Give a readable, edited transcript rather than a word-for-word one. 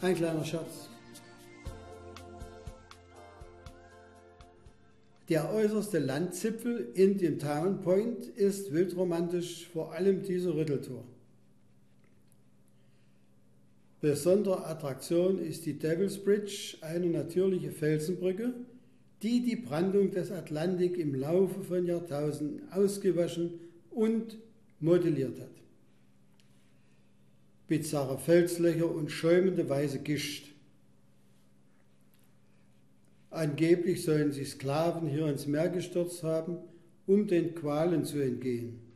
Ein kleiner Scherz. Der äußerste Landzipfel Indian Town Point ist wildromantisch, vor allem dieser Rütteltor. Besondere Attraktion ist die Devil's Bridge, eine natürliche Felsenbrücke, die die Brandung des Atlantik im Laufe von Jahrtausenden ausgewaschen und modelliert hat. Bizarre Felslöcher und schäumende weiße Gischt. Angeblich sollen sich Sklaven hier ins Meer gestürzt haben, um den Qualen zu entgehen.